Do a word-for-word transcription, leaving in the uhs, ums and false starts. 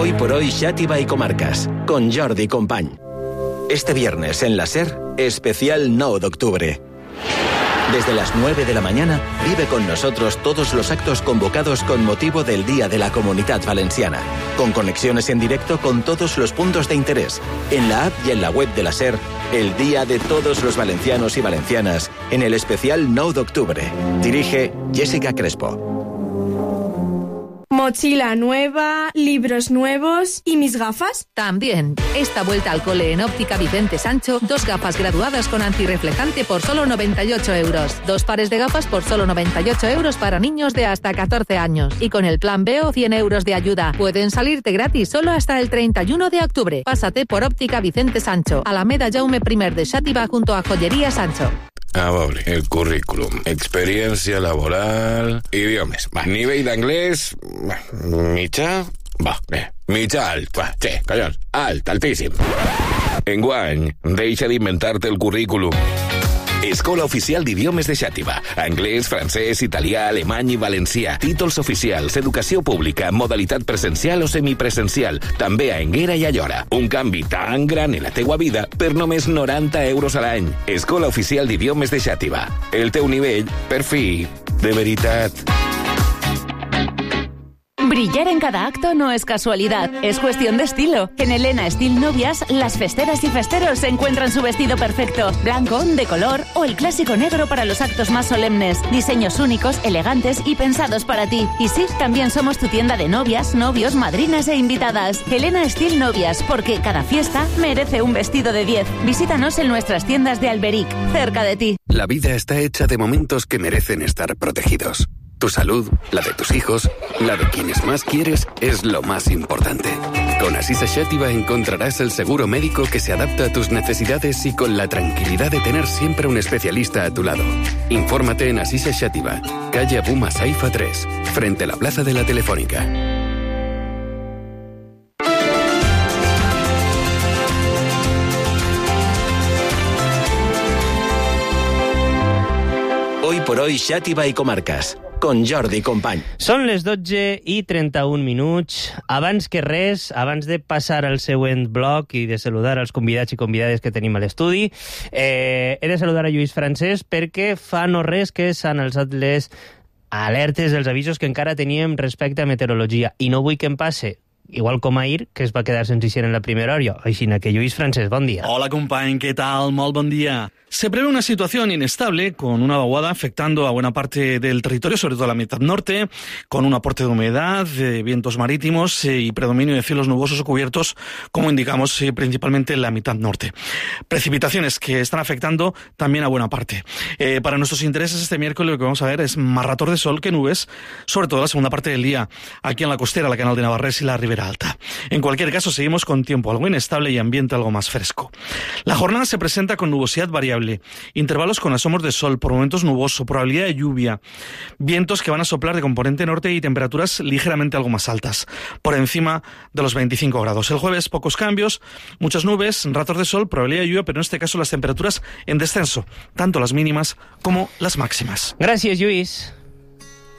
Hoy por hoy Xàtiva y Comarcas, con Jordi Company. Este viernes en la SER, especial nou d'octubre. Desde las nueve de la mañana, vive con nosotros todos los actos convocados con motivo del Día de la Comunitat Valenciana, con conexiones en directo con todos los puntos de interés, en la app y en la web de la SER, el Día de todos los valencianos y valencianas, en el especial nou d'octubre. Dirige Jessica Crespo. Mochila nueva, libros nuevos y mis gafas. También. Esta vuelta al cole en Óptica Vicente Sancho, dos gafas graduadas con antirreflejante por solo noventa y ocho euros. Dos pares de gafas por solo noventa y ocho euros para niños de hasta catorce años. Y con el plan B O cien euros de ayuda. Pueden salirte gratis solo hasta el treinta y uno de octubre. Pásate por Óptica Vicente Sancho, Alameda Jaume primer de Xàtiva junto a Joyería Sancho. Ah, vale. El currículum. Experiencia laboral... Idiomes. Va. Nivell d'anglès... Mitjà... Va, bé. Mitjà alt. Va, sí, collons. Alt, altíssim. Enguany, deixa d'inventar-te el currículum. Escola Oficial d'Idiomes de Xàtiva. Anglès, francès, italià, alemany i valencià. Títols oficials, educació pública, modalitat presencial o semipresencial. També a Énguera i a Llora. Un canvi tan gran en la teua vida per només noranta euros a l'any. Escola Oficial d'Idiomes de Xàtiva. El teu nivell, per fi, de veritat. Brillar en cada acto no es casualidad, es cuestión de estilo. En Elena Steel Novias, las festeras y festeros encuentran su vestido perfecto. Blanco, de color o el clásico negro para los actos más solemnes. Diseños únicos, elegantes y pensados para ti. Y sí, también somos tu tienda de novias, novios, madrinas e invitadas. Elena Steel Novias, porque cada fiesta merece un vestido de diez. Visítanos en nuestras tiendas de Alberic, cerca de ti. La vida está hecha de momentos que merecen estar protegidos. Tu salud, la de tus hijos, la de quienes más quieres, es lo más importante. Con Asisa Xàtiva encontrarás el seguro médico que se adapta a tus necesidades y con la tranquilidad de tener siempre un especialista a tu lado. Infórmate en Asisa Xàtiva, calle Abuma Saifa tres, frente a la Plaza de la Telefónica. Hoy por hoy Xàtiva y Comarcas, con Jordi Company. Són les dotze i trenta-un minuts. Abans que res, abans de passar al següent bloc i de saludar els convidats i convidades que tenim a l'estudi, eh, he de saludar a Lluís Francesc perquè fa no res que s'han alçat les alertes, els avisos que encara teníem respecte a meteorologia. I no vull que em passe igual com ahir, que es va quedar sense Ixen en la primera hora. Així que Lluís Francesc, bon dia. Hola, company, ¿qué tal? Molt bon dia. Se prevé una situación inestable con una vaguada afectando a buena parte del territorio, sobre todo a la mitad norte, con un aporte de humedad, de vientos marítimos eh, y predominio de cielos nubosos o cubiertos, como indicamos, eh, principalmente en la mitad norte. Precipitaciones que están afectando también a buena parte. Eh, para nuestros intereses este miércoles lo que vamos a ver es más rator de sol que nubes, sobre todo la segunda parte del día, aquí en la costera, la Canal de Navarrés y la Ribera Alta. En cualquier caso, seguimos con tiempo algo inestable y ambiente algo más fresco. La jornada se presenta con nubosidad variable, intervalos con asomos de sol, por momentos nuboso, probabilidad de lluvia, vientos que van a soplar de componente norte y temperaturas ligeramente algo más altas, por encima de los veinticinco grados. El jueves pocos cambios, muchas nubes, ratos de sol, probabilidad de lluvia, pero en este caso las temperaturas en descenso, tanto las mínimas como las máximas. Gràcies, Lluís.